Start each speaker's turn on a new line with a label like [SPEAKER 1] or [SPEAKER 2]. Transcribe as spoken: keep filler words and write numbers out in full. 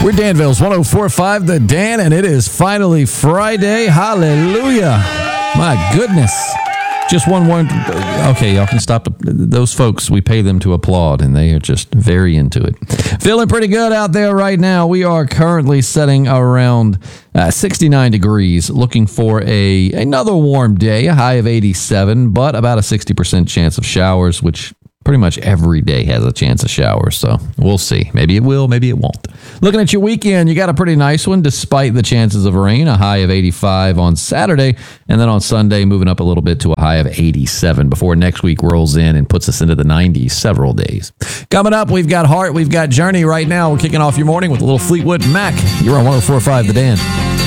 [SPEAKER 1] We're Danville's one oh four point five The Dan, and it is finally Friday. Hallelujah. My goodness. Just one one. Okay, y'all can stop. Those folks, we pay them to applaud, and they are just very into it. Feeling pretty good out there right now. We are currently setting around uh, sixty-nine degrees, looking for a another warm day, a high of eighty-seven, but about a sixty percent chance of showers, which pretty much every day has a chance of showers, so we'll see. Maybe it will, maybe it won't. Looking at your weekend, you got a pretty nice one despite the chances of rain, a high of eighty-five on Saturday, and then on Sunday moving up a little bit to a high of eighty-seven before next week rolls in and puts us into the nineties several days. Coming up, we've got Heart, we've got Journey. Right now, we're kicking off your morning with a little Fleetwood Mac. You're on one oh four point five The Dan.